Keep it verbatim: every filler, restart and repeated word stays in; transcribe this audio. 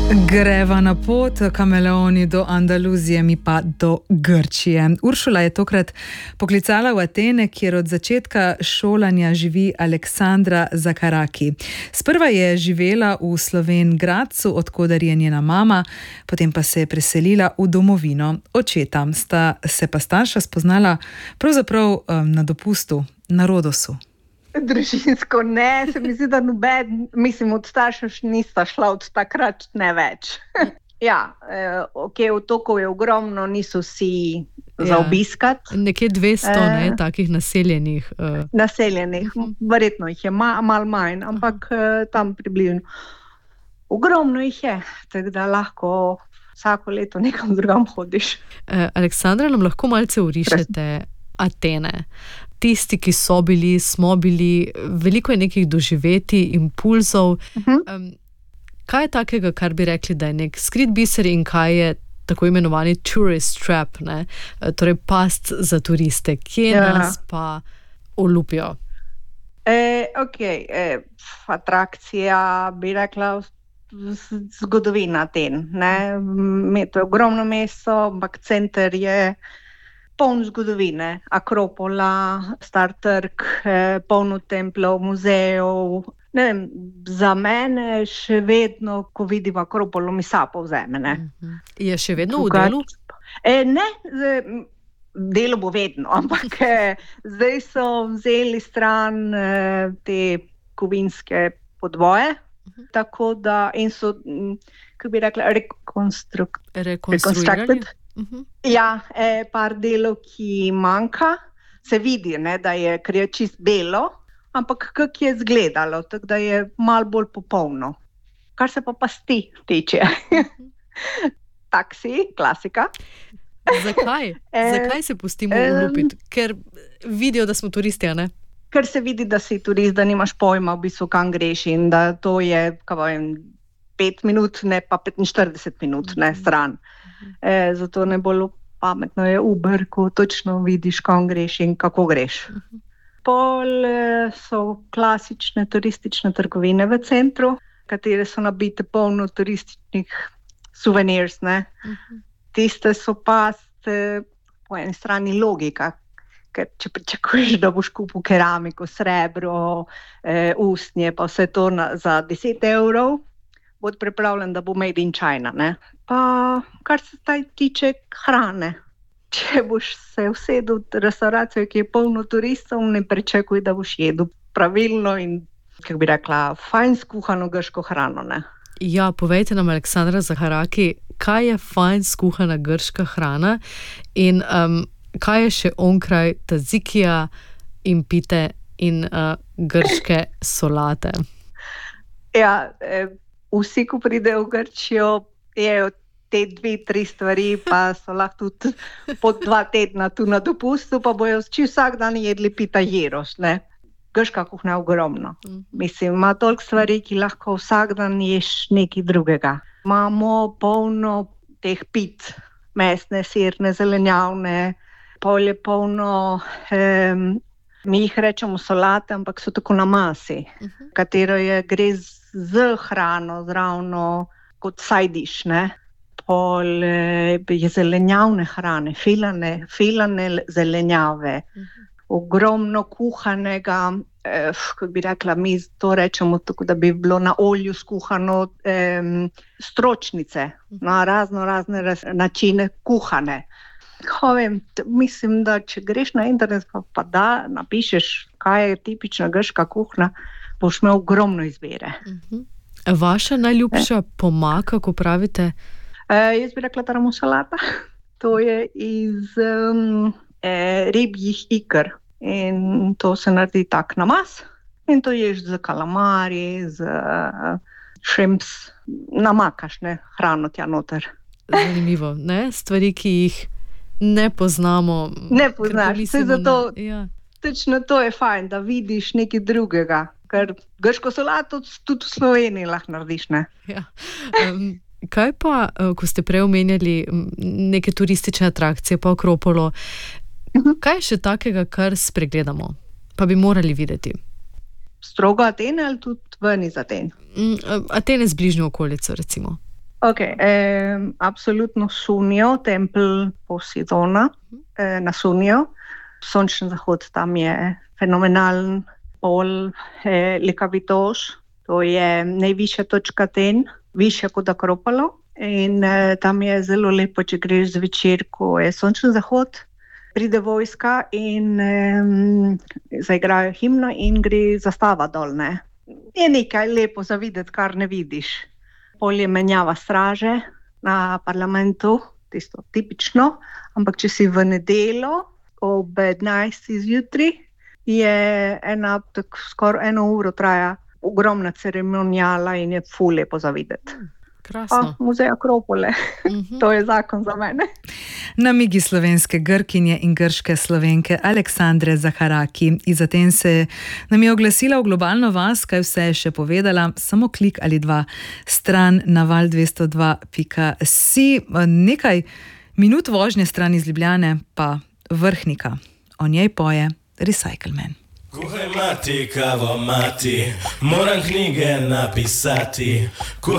Greva na pot, kameleoni do Andaluzije, mi pa do Grčije. Uršula je tokrat poklicala v Atene, kjer od začetka šolanja živi Aleksandra Zakaraki. Sprva je živela v Slovenj Gradcu, odkoder je njena mama, potem pa se je preselila v domovino očeta. Sta se pa starša spoznala pravzaprav um, na dopustu na Rodosu. Družinsko ne, se mi zdi, da noben, mislim, od staršev nista šla od takrat ne več. Ja, ok, otokov je ogromno, niso vsi ja, za obiskat. Nekje dvesto, eh, ne, takih naseljenih. Uh. Naseljenih, uh-huh. Verjetno jih je ma, malo manj, ampak uh-huh. tam približno. Ogromno jih je, tako da lahko vsako leto nekam drugam hodiš. Uh, Aleksandra, nam lahko malce urišete Atene. Tisti, ki so bili, smo bili, veliko je nekih doživetij, impulzov. Uh-huh. Um, kaj je takega, kar bi rekli, da je nek skrit biser in kaj je tako imenovani tourist trap, ne? Torej past za turiste? Kje ja. nas pa olupijo? E, ok, e, atrakcija, bi rekla, zgodovina Aten. Ne? To je ogromno mesto, ampak center je poln zgodovine, Akropola, Star trg, eh, polno templov, muzejev. Ne vem, za mene še vedno, ko vidim Akropolo, mi sapo vzeme. Ne? Je še vedno v delu? E, ne, delo bo vedno, ampak eh, zdaj so vzeli stran eh, te kovinske podvoje, uh-huh. tako da in so, kako bi rekla, rekonstruk- rekonstruirali. Uh-huh. Ja, eh, par delov, ki manjka, se vidi, ne, da je, ker je čist belo, ampak kak je izgledalo, tako da je malo bolj popolno. Kar se pa pasti tiče. Uh-huh. Taksi, klasika. Zakaj? Zakaj se pustimo ulupiti? Ker vidijo, da smo turisti, a ne? Ker se vidi, da si turist, da nimaš pojma, v bistvu kam greš in da to je, kaj vem, pet minut, ne pa petinštirideset minut, ne, stran. E, zato ne bolj pametno je Uber, ko točno vidiš, kam greš in kako greš. Uh-huh. Pol so klasične turistične trgovine v centru, katere so nabite polno turističnih souvenirs, ne. Uh-huh. Tiste so pa ste, po eni strani logika, ker če pričakuješ, da boš kupil keramiko, srebro, e, usnje, pa vse to na, za deset evrov, bod pripravljen, da bo made in China, ne. Pa, kar se taj tiče hrane. Če boš se usedel v restauracijo, ki je polno turistov, ne pričakuj, da boš jedel pravilno in, kako bi rekla, fajn skuhano grško hrano, ne. Ja, povejte nam, Aleksandra Zakaraki, kaj je fajn skuhana grška hrana in um, kaj je še onkraj tzatzikija in pite in uh, grške solate? Ja, eh, vsi, ko pridejo v Grčijo, jejo te dve, tri stvari, pa so lahko tudi po dva tedna tu na dopustu, pa bojo vsak dan jedli pita gyros, ne. Grška kuhna je ogromno. Mislim, ima toliko stvari, ki lahko vsak dan ješ nekaj drugega. Imamo polno teh pit, mesne, sirne, zelenjavne, pol je polno, eh, mi jih rečemo solate, ampak so tako na masi, uh-huh. katero je, gre z hrano, zravno kot side dish, ne. Pol je zelenjavne hrane, filane, filane zelenjave, uh-huh. ogromno kuhanega, eh, kako bi rekla, mi to rečemo tako, da bi bilo na olju skuhano, eh, stročnice, uh-huh. na razno razne raz, načine kuhane. Vem, mislim, da če greš na internet, pa, pa da napišeš, kaj je tipična grška kuhna, boš imel ogromno izbire. Uh-huh. Vaša najljubša eh. pomaka, ko pravite? Eh, jaz bi rekla taramo salata. To je iz um, eh, ribjih iker in to se naredi tak namaz in to ješ z kalamari, z uh, šrimps, namakaš, ne, hrano tja noter. Zanimivo, ne? Stvari, ki jih ne poznamo. Ne poznaš, vse zato, na, ja. točno to je fajn, da vidiš nekaj drugega, ker grško solato tudi v Sloveniji lahko narediš, ne. Ja. Um, kaj pa, ko ste prej omenjali neke turistične atrakcije, pa Akropolo, uh-huh. kaj je še takega, kar spregledamo, pa bi morali videti? Strogo Atene ali tudi ven iz Aten? Atene z bližnjo okolico, recimo. Okay, eh, absolutno Sunijo, tempelj Posidona eh, na Sunijo. Sončni zahod tam je fenomenalen, pol eh, Likavitoš, to je najvišja točka Aten, višja kot Akropolo. In eh, tam je zelo lepo, če greš zvečer, ko je sončni zahod, pride vojska in eh, zaigrajo himno in gre zastava dol, ne. Je nekaj lepo za videti, kar ne vidiš. Pol je menjava straže na parlamentu, tisto tipično, ampak če si v nedeljo ob enajstih zjutraj, je ena, tako skoraj eno uro traja ogromna ceremonijala in je ful lepo za videti. Krasno. Pa muzej Akropole, Mhm. to je zakon za mene. Namigi slovenske Grkinje in grške Slovenke Aleksandre Zaharaki. Iz Aten se nam je oglasila v globalno vas, kaj vse je še povedala, samo klik ali dva stran na val dvesto dva pika si. Nekaj minut vožnje stran iz Ljubljane pa Vrhnika. O njej poje Recycle Man. Kuhaj mati, kavo mati, moram knjige napisati.